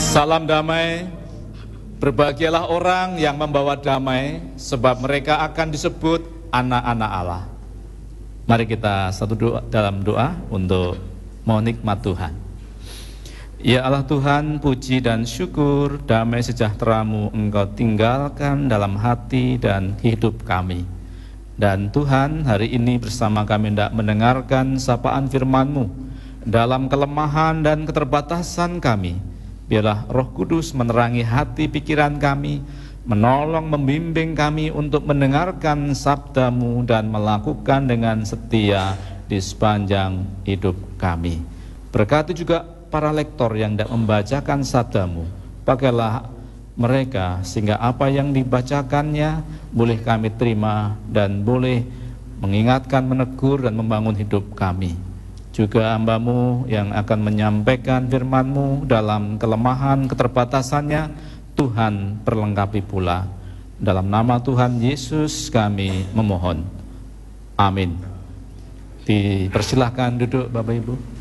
Salam damai. Berbahagialah orang yang membawa damai, sebab mereka akan disebut anak-anak Allah. Mari kita dalam doa untuk mohon nikmat Tuhan. Ya Allah Tuhan, puji dan syukur, damai sejahtera-Mu Engkau tinggalkan dalam hati dan hidup kami. Dan Tuhan, hari ini bersama kami hendak mendengarkan sapaan firman-Mu dalam kelemahan dan keterbatasan kami. Biarlah Roh Kudus menerangi hati pikiran kami, menolong membimbing kami untuk mendengarkan sabda-Mu dan melakukan dengan setia di sepanjang hidup kami. Berkati juga para lektor yang hendak membacakan sabda-Mu. Pakailah mereka sehingga apa yang dibacakannya boleh kami terima dan boleh mengingatkan, menegur dan membangun hidup kami. Juga hamba-Mu yang akan menyampaikan firman-Mu dalam kelemahan keterbatasannya, Tuhan perlengkapi pula. Dalam nama Tuhan Yesus kami memohon. Amin. Dipersilahkan duduk Bapak Ibu.